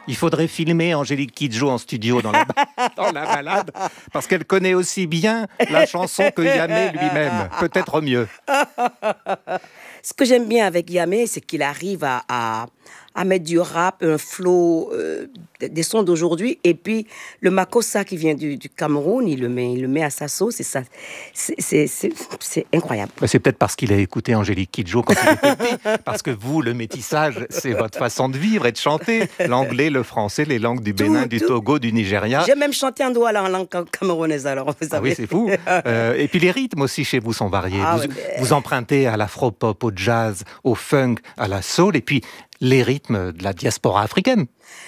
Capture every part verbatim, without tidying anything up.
Il faudrait filmer Angélique Kidjo en studio dans la, dans la balade, parce qu'elle connaît aussi bien la chanson que Yamé lui-même, peut-être mieux. Ce que j'aime bien avec Yamé, c'est qu'il arrive à, à, à mettre du rap, un flow, euh, des sons d'aujourd'hui, et puis le makossa qui vient du, du Cameroun, il le met, il le met à sa sauce, et ça, c'est, c'est, c'est, c'est incroyable. C'est peut-être parce qu'il a écouté Angélique Kidjo quand il était petit, parce que vous, le métissage, c'est votre façon de vivre et de chanter. L'anglais, le français, les langues du Bénin, tout, du tout. Togo, du Nigeria. J'ai même chanté un doigt en langue camerounaise, alors, vous savez. Ah oui, c'est fou. Euh, et puis les rythmes aussi chez vous sont variés. Ah, vous, ouais, mais... vous empruntez à l'afro-pop, au jazz, au funk, à la soul, et puis les rythmes de la diaspora africaine.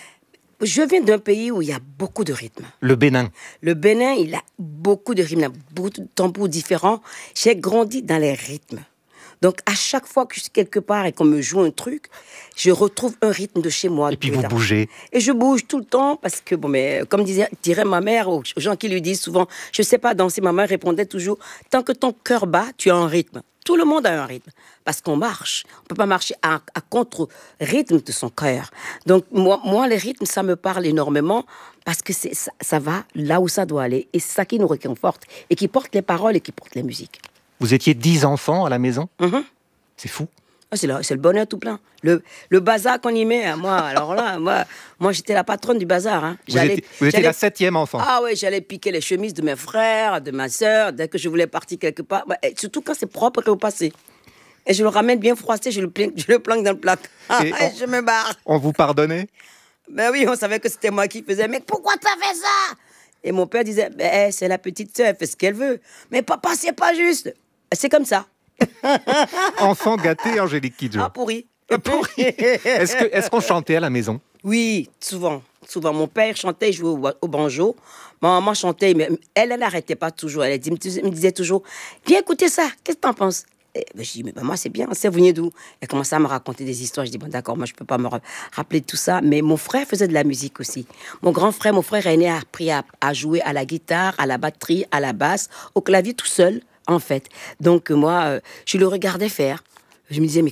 Je viens d'un pays où il y a beaucoup de rythmes. Le Bénin. Le Bénin, il a beaucoup de rythmes, il a beaucoup de tambours différents. J'ai grandi dans les rythmes. Donc, à chaque fois que je suis quelque part et qu'on me joue un truc, je retrouve un rythme de chez moi. Et puis vous bougez. Et je bouge tout le temps parce que, bon, mais comme disait, dirait ma mère, aux gens qui lui disent souvent, je ne sais pas danser, ma mère répondait toujours, tant que ton cœur bat, tu as un rythme. Tout le monde a un rythme parce qu'on marche. On ne peut pas marcher à, à contre-rythme de son cœur. Donc, moi, moi, les rythmes, ça me parle énormément parce que c'est, ça, ça va là où ça doit aller. Et c'est ça qui nous réconforte et qui porte les paroles et qui porte les musiques. Vous étiez dix enfants à la maison ? Mm-hmm. C'est fou. Ah, c'est, le, c'est le bonheur tout plein. Le, le bazar qu'on y met, hein, moi, alors là, moi, moi, j'étais la patronne du bazar. Hein. Vous, j'allais, étiez, vous étiez la septième enfant. Ah oui, j'allais piquer les chemises de mes frères, de ma sœur, dès que je voulais partir quelque part. Et surtout quand c'est propre et au passé. Et je le ramène bien froissé, je le planque, je le planque dans le placard. Et, et on, je me barre. On vous pardonnait ? Ben oui, on savait que c'était moi qui faisais. Mais pourquoi t'as fait ça ? Et mon père disait, ben, c'est la petite sœur, elle fait ce qu'elle veut. Mais papa, c'est pas juste. C'est comme ça. Enfant gâté, Angélique Kidjo. Ah, pourri. pourri. Est-ce, que, est-ce qu'on chantait à la maison ? Oui, souvent. Souvent. Mon père chantait, il jouait au, au banjo. Ma maman chantait, mais elle, elle n'arrêtait pas toujours. Elle me disait toujours, viens écouter ça, qu'est-ce que t'en penses ? Et ben, je dis, mais maman, c'est bien, c'est venu d'où ? Elle commençait à me raconter des histoires. Je dis, bon, d'accord, moi, je ne peux pas me rappeler de tout ça. Mais mon frère faisait de la musique aussi. Mon grand frère, mon frère aîné a appris à, à jouer à la guitare, à la batterie, à la basse, au clavier tout seul, en fait. Donc, moi, euh, je le regardais faire. Je me disais, mais